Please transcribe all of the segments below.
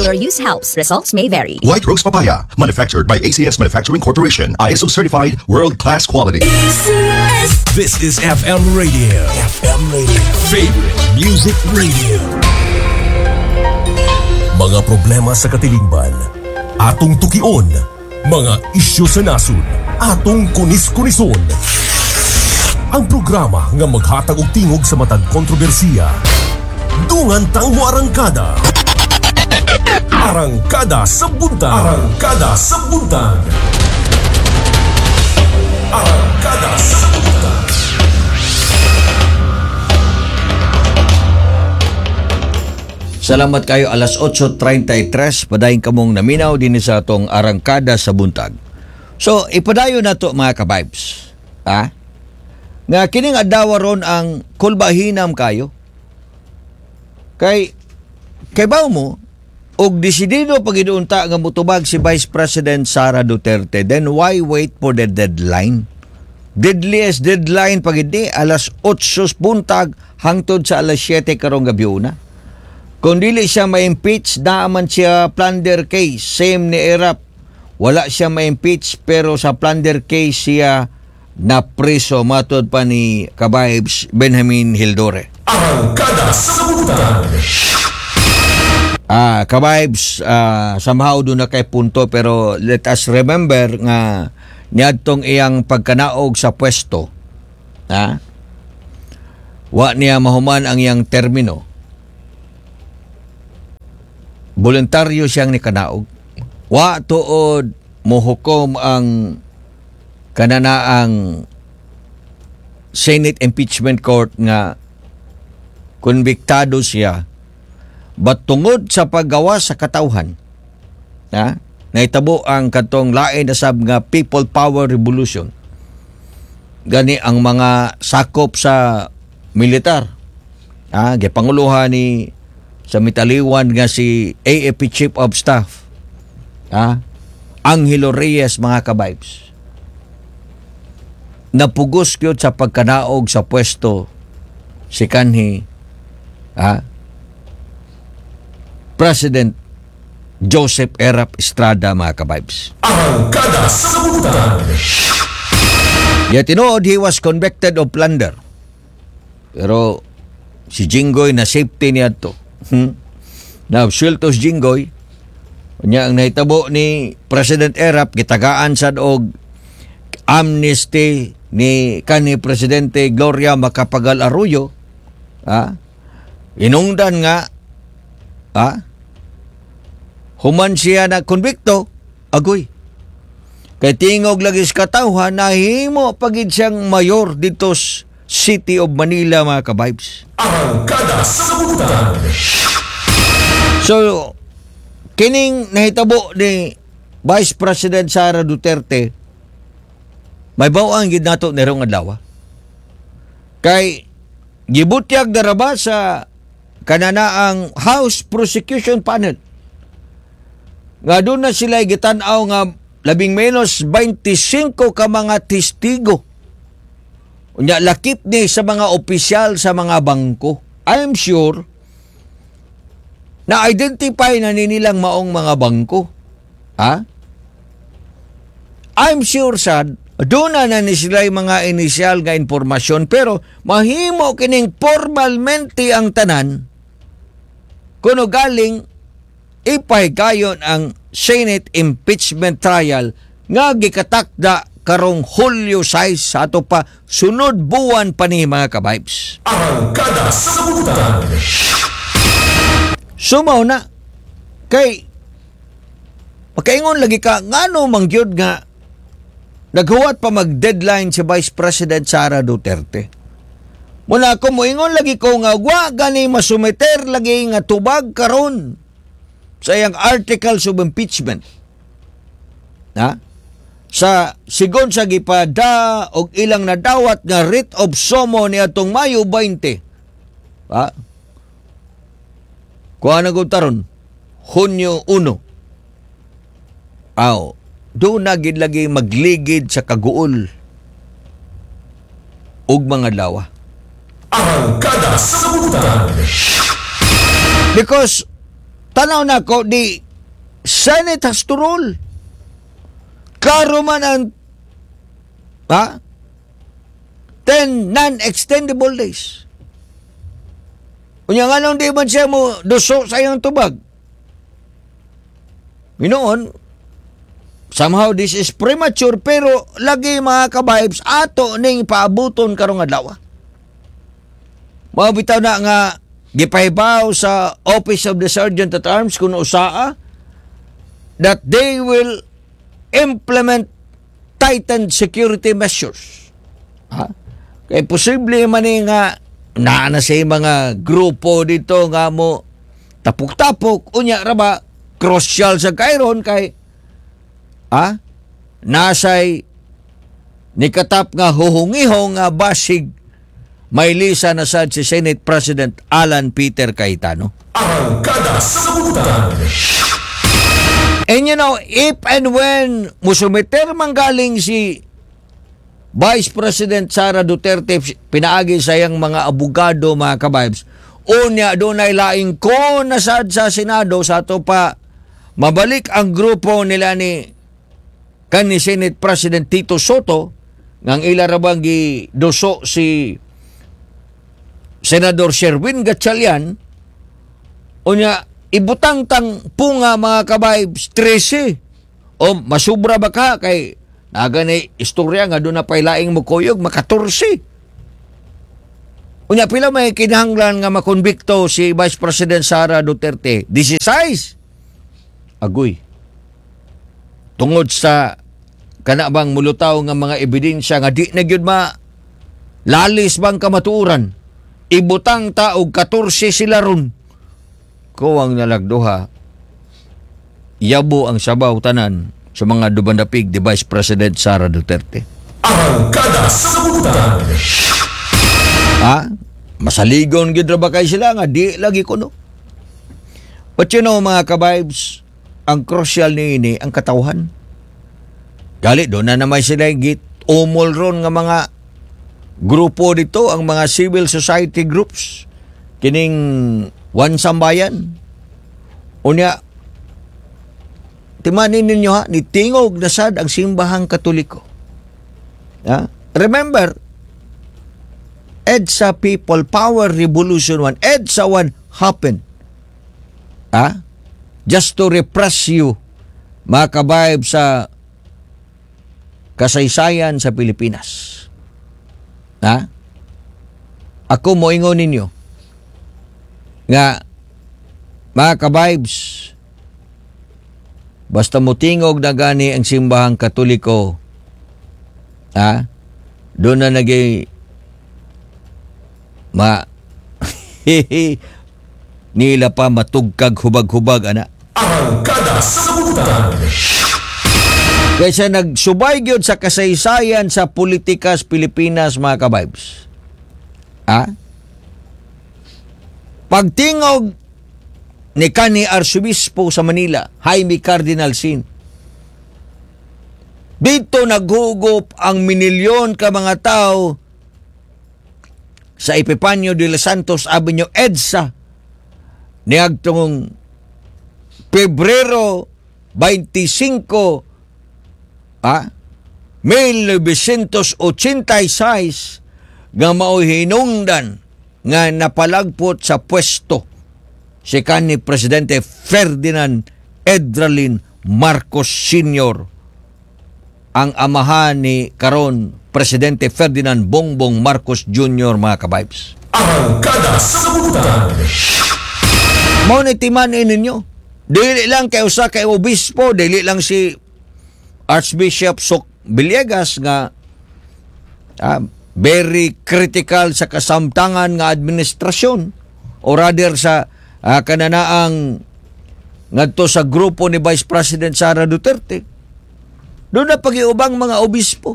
regular use helps. Results may vary. White Rose Papaya, manufactured by ACS Manufacturing Corporation. ISO certified, world-class quality. This is FM Radio. FM Radio. Favorite Music Radio. Mga problema sa katilingban, atong tukion. Mga isyu sa nasod, atong kunis-kunison. Ang programa nga maghatag og tingog sa matag kontrobersiya. Dungan tang mo arangkada. Arangkada sa buntag. Arangkada sa buntag. Arangkada sa buntag. Salamat kayo, alas 8:33, padayon kamong naminaw din sa atong Arangkada sa buntag. So, ipadayon na to mga ka-vibes. Nga kining adlaw ron ang kulbahinam kayo. Kay bawo mo, og desidido pagiduunta nga mutubag si Vice President Sara Duterte, then why wait for the deadline? Deadliest deadline pagidi, alas 8 buntag hangtod sa alas 7 karong gabiuna. Kung dili siya ma-impeach, naaman siya plunder case, same ni Erap. Wala siya ma-impeach, pero sa plunder case siya na preso, matod pa ni Kabibes Benjamin Hildore. Arangkada sa buntag. Kabibes, somehow doon na kay punto, pero let us remember nga niadtong iyang pagkanaog sa pwesto, wa niya mahuman ang iyang termino. Voluntaryo siyang nikanaog. Wa tuod mohukom ang kananaang Senate Impeachment Court nga konbiktado siya, but tungod sa paggawa sa katawhan, naitabo ang katong lain na sab nga people power revolution. Gani ang mga sakop sa militar, gipanguluhan ni sa mitaliwan nga si AFP Chief of Staff, Angelo Reyes, mga ka-vibes. Napugos kyot sa pagkanaog sa pwesto si kanhi President Joseph Erap Estrada, mga ka-vibes. Arangkada sa buntag. Yet tinuod, he was convicted of plunder. Pero si Jinggoy na safety niya to. Na-absueltos Jinggoy. Kanya ang nahitabo ni President Erap, gitagaan sad og amnesty ni kanhi Presidente Gloria Macapagal Arroyo. Inungdan nga, human siya na konbikto, agoy. Kay tingog lagi sa katawhan, nahimo pagid siyang mayor dito sa City of Manila, mga ka-vibes. Arangkada sa buntag. So, kining nahitabo ni Vice President Sara Duterte, may bawang gid nato nirong adlaw. Kay gibutyag daraba sa kananaang House Prosecution Panel. Nga doon na sila gitan-aw nga labing menos 25 ka mga testigo. Unya lakip ni sa mga opisyal sa mga bangko. I'm sure na-identify na nilang maong mga bangko. I'm sure sad, doon na ni sila yung mga inisyal nga informasyon, pero mahimo kining formalmente ang tanan kuno galing ipahigayon ang Senate impeachment trial nga gikatakda karong Hulyo 6 sa ato pa sunod buwan pa ni, mga ka-vibes. Arangkada sa buntag. Sumaw na kay makaingon lagi ka ngano mangyud nga naghuwat pa mag-deadline si Vice President Sara Duterte. Muna ko moingon lagi ko nga wa gani masumiter lagi nga tubag karon sa iyang articles of impeachment. Sa sigon sa gipada og ilang nadawat nga writ of summon ni atong Mayo 20. Kuha na taron Hunyo 1. Doon na gid lagi magligid sa kaguol ug mga lawa. Arangkada sa buntag. Because tanaw na ko, di Senate has to rule. Klaro man ang 10 non-extendable days. Unya nga nung di man siya mo duso sa iyong tubag. Ginoon, somehow this is premature pero lagi mga ka-vibes ato ning paabuton karong adlaw. Mabitaw na nga gipahibaw sa Office of the Sergeant at Arms kuno usaa that they will implement tightened security measures. Kaya posible man nga na sa mga grupo dito nga mo tapok-tapok unya ra ba crucial sa kairon kay nasay nikatap nga huhungihong nga basig may lisa na sad si Senate President Alan Peter Cayetano. Arangkada sa Kabutan. And you know, if and when musumiter manggaling si Vice President Sara Duterte pinaagi sa iyang mga abogado, mga ka-vibes, unya doon ay laing ko nasad sa Senado sa ato pa mabalik ang grupo nila ni Senate President Tito Soto ngang ilarabang giduso si Senador Sherwin Gatchalian, unya ibutang tang punga mga ka-vibes 13 o masubra ba ka kay nagani istorya nga doon na pailaing mo kuyog maka 14. Unya pila may kinahanglan nga makonbikto si Vice President Sara Duterte 16. Agoy tungod sa kanabang mulutaw nga mga ebidensya nga di na gyud ma lalis bang kamatuoran ibutang taog 14 sila ron. Kuwang nalagduha, yabo ang sabaw tanan sa mga dubandapig ni Vice President Sara Duterte. Arangkada sa Kabutan. Masaligon gid ra ba kay sila nga di lagi kuno. But you know mga ka-vibes, ang crucial ni ang katawhan. Gali doon na naman sila git umol ron nga mga grupo dito, ang mga civil society groups, kining One Sambayan. Unya, timanin ninyo nitingog na sad ang simbahang Katoliko. Remember, EDSA People Power Revolution 1, EDSA 1 happened. Just to repress you, mga kabayb sa kasaysayan sa Pilipinas. Ako mo ingon ninyo nga mga ka-vibes, basta mutingog na gani ang simbahang Katoliko, doon na naging nila pa matugkag hubag-hubag Arangkada sa Kabutan. kaysa nagsubay gyud sa kasaysayan sa politikas Pilipinas, mga ka-vibes. Pagtingog ni kanhi Arsobispo sa Manila, Jaime Cardinal Sin, dito naghugop ang minilyon ka mga tao sa Epifanio de los Santos Avenue, EDSA, niagtong Pebrero 25, 1986, nga mao'y hinungdan nga napalagpot sa pwesto si kanhi Presidente Ferdinand Edralin Marcos Sr., ang amahan ni karon Presidente Ferdinand Bongbong Marcos Jr., mga ka-vibes. Arangkada sa Kabutan. Mao ni timanin ninyo, dili lang kay usa kay obispo, dili lang si Archbishop Sok Villegas nga very critical sa kasamtangan nga administrasyon, o rather sa kananaang ngadto sa grupo ni Vice President Sara Duterte. Doon na pagiubang mga obispo.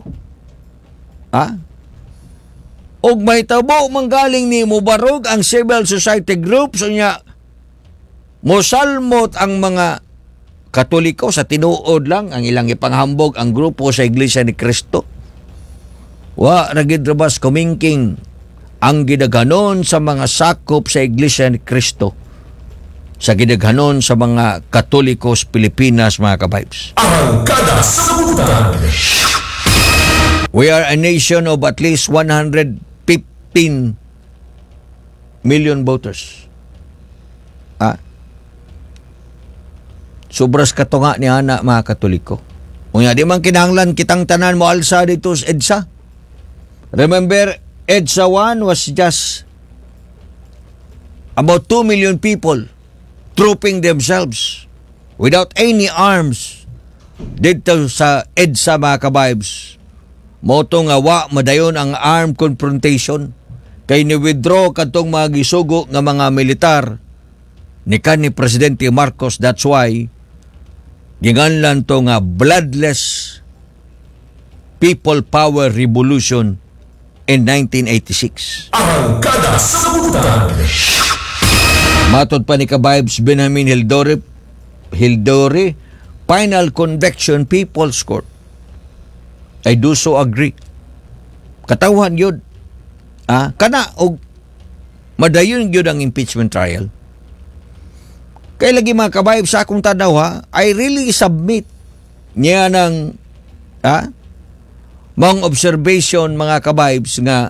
Og may tabo manggaling ni mubarog ang civil society groups, unya mosalmot ang mga Katoliko sa tinuod lang ang ilang ipanghambog ang grupo sa Iglesia ni Cristo. Wa ragid rabas kumingking ang gidaganon sa mga sakop sa Iglesia ni Cristo. sa gidaghanon sa mga Katolikos Pilipinas, mga kabibes. Arangkada sa Kabutan. We are a nation of at least 115 million voters. Sobras katunga ni ana, mga Katoliko. Unya, di man kinahanglan kitang tanan mo alsa dito sa EDSA. Remember, EDSA 1 was just about 2 million people trooping themselves without any arms dito sa EDSA, mga kabibes. Moto nga wa madayon ang armed confrontation kay ni-withdraw katong mga gisugo nga mga militar ni kanhi Presidente Marcos. That's why ginganlan to nga bloodless people power revolution in 1986. Arangkada sa Kabutan. Matod pa ni kabibes Benjamin Hildore, final conviction People's Court. I do so agree. Katawhan yun. Kana og madayon yun ang impeachment trial. Kaya lagi mga kabibes sa akong tanaw, I really submit niya ng mga observation, mga kabibes, nga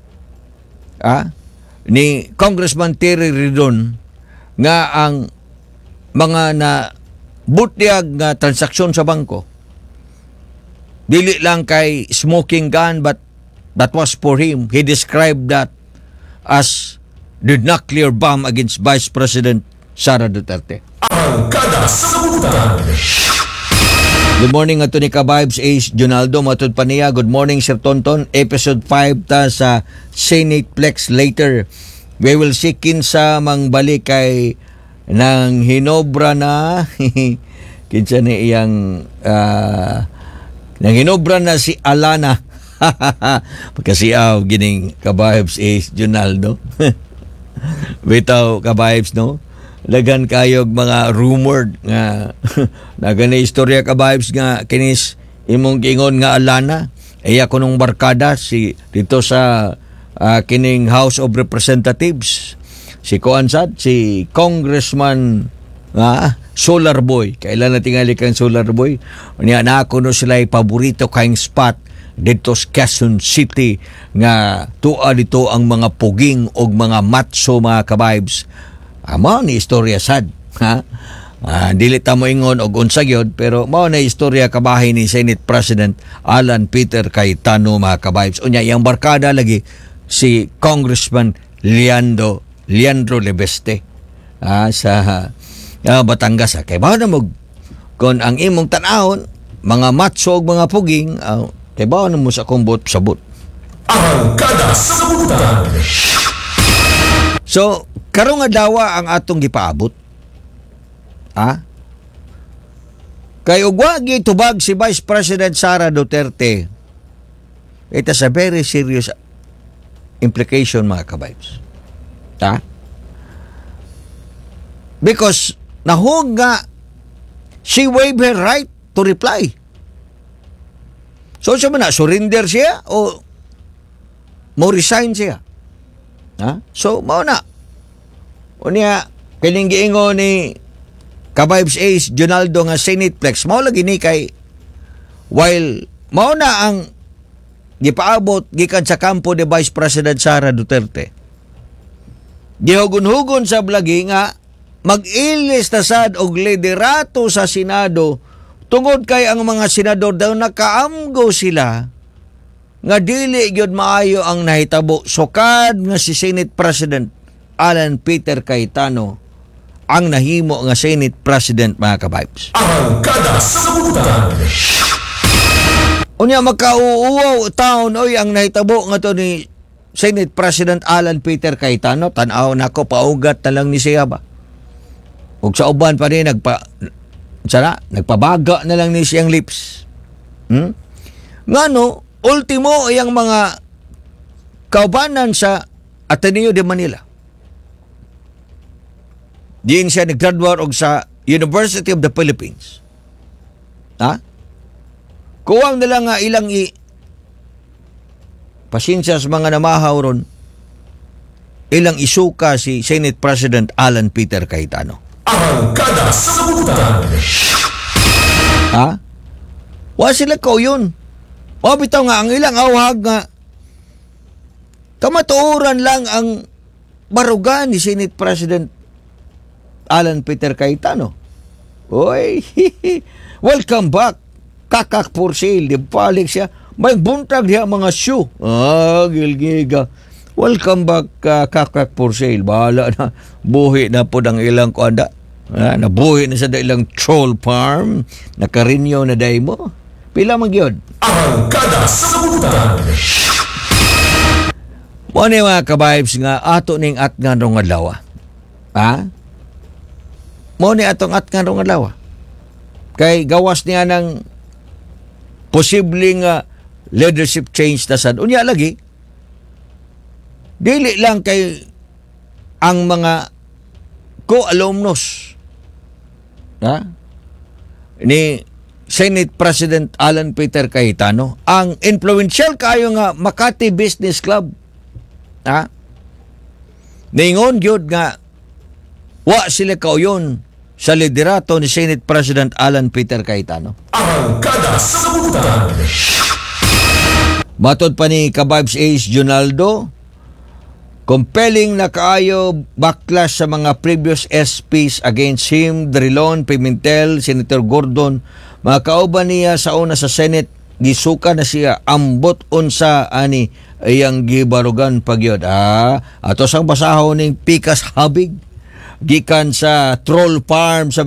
ni Congressman Terry Ridon nga ang mga na butyag nga transaksyon sa bangko dili lang kay smoking gun, but that was for him. He described that as the nuclear bomb against Vice President Sara Duterte. Arangkada sa Kabutan. Good morning ato ni kabibes Ace Jonaldo, matod pa niya. Good morning Sir Tonton. Episode 5 ta sa Senate Plex later. We will see kinsa mang balik kay nang hinobra na kinsa ni iyang nang hinobra na si Alana. Pagkasiaw gining kabibes Ace Jonaldo. Bitaw kabibes, no? Lagan kayog mga rumored nga nagana istorya kabibes nga kinis imong gingon nga Alana iya kunong barkada si dito sa kining House of Representatives, si Kuansad, si Congressman Solar Boy. Kailan na tingali kang Solar Boy? Niya na ako no sila paborito kayong spot dito sa Quezon City nga tuwa dito ang mga puging o mga matso, mga kabibes. Mao ni istorya sad. Dili ta mo ingon og unsa gyud, pero mao na istorya kabahin ni Senate President Alan Peter Cayetano, mga kabibes. Unya iyang barkada lagi si Congressman Leandro Lebeste sa Batangas. Kay mao na mo kon ang imong tan-awon mga matso ug mga puging, kay mao na mo sa kumbot sabot. Arangkada sa Kabutan. So, karong nga dawa ang atong gipaabot. Kay ugwa gitubag si Vice President Sara Duterte. It has a very serious implication, mga kabibes. Because nahog nga she waived her right to reply. So siya man na surrender siya o mo resign siya. So mao na. Unya kining giingon ni kabibes Ace Jonaldo nga Senate Plex, mao lagi ni kay while mao na ang gipaabot gikan sa kampo ni Vice President Sara Duterte, gihugon-hugon sa blagi nga mag-ilis na sad og liderato sa Senado tungod kay ang mga senador daw nakaamgo sila nga dili gyud maayo ang nahitabo. Sukad nga si Senate President Alan Peter Cayetano ang nahimo nga Senate President, mga kabibes. Arangkada sa Kabutan. Unya makauuwaw taon oy ang nahitabo nga to ni Senate President Alan Peter Cayetano. Tan-aw nako paugat na lang ni siya ba. Ug sa uban pa rin nagpabaga na lang ni siyang lips. Ngano ultimo iyang mga kaubanan sa Ateneo de Manila. Diin siya nag-graduate og sa University of the Philippines. Kuwang na lang nga ilang pasensya sa mga namahaw ron, ilang isuka si Senate President Alan Peter Cayetano. Arangkada sa Buntag. Ha? Wa sila ko yun. O bitaw nga, ang ilang awhag nga, kamatuoran lang ang barugan ni Senate President Alan Peter Cayetano. Oy, welcome back, kakak for sale. Di balik siya. May buntag diha mga shoe. Gilgiga. Welcome back, kakak for sale. Bahala na. Buhi na po ang ilang kuanda. Nabuhi na sa ilang troll farm. Nakarinyo na day mo. Pila man gyud? Arangkada sa Buntag. Mo ni mga ka-vibes nga ato ning atngan rong adlaw. Ha? Mo ni atong atngan rong adlaw. Kay gawas niya ng posibleng leadership change ta sad. Unya lagi dili lang kay ang mga co-alumnus ni Senate President Alan Peter Cayetano, ang influential kayo nga Makati Business Club. Ningon gyud nga wa sila kauyon sa liderato ni Senate President Alan Peter Cayetano. Arangkada sa Buntag. Matod pa ni Kabibes Ace Junaldo, compelling na kaayo backlash sa mga previous SPs against him, Drilon, Pimentel, Senator Gordon. Mga kauban niya sa una sa Senate, gisuka na siya ambot unsa ani iyang gibarugan pagyod. Ato sang basahon ning pikas habig gikan sa troll farm sa